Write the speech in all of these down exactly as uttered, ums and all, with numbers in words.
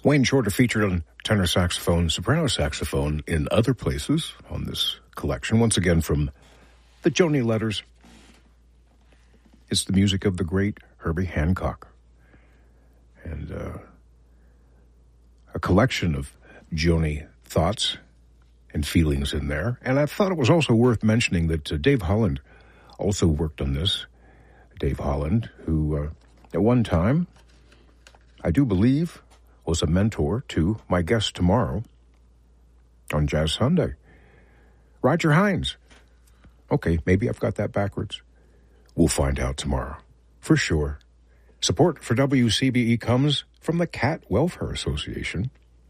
Wayne Shorter featured on tenor saxophone, soprano saxophone in other places on this collection. Once again from the Joni Letters. It's the music of the great Herbie Hancock. And uh, a collection of Joni thoughts and feelings in there. And I thought it was also worth mentioning that uh, Dave Holland also worked on this. Dave Holland, who uh, at one time, I do believe, was a mentor to my guest tomorrow on Jazz Sunday, Roger Hines. Okay, maybe I've got that backwards. We'll find out tomorrow, for sure. Support for W C B E comes from the Cat Welfare Association.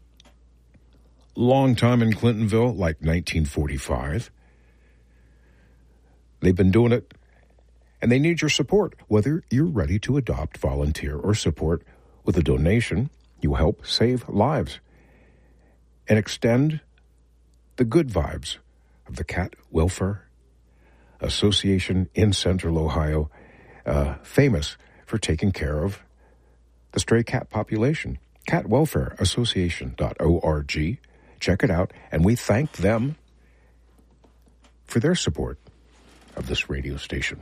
Long time in Clintonville, like nineteen forty-five. They've been doing it, and they need your support. Whether you're ready to adopt, volunteer, or support with a donation, you help save lives and extend the good vibes of the Cat Welfare Association in Central Ohio, uh, famous for taking care of the stray cat population. cat welfare association dot org. Check it out, and we thank them for their support of this radio station.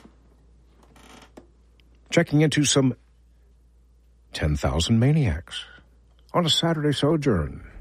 Checking into some ten thousand Maniacs on a Saturday Sojourn.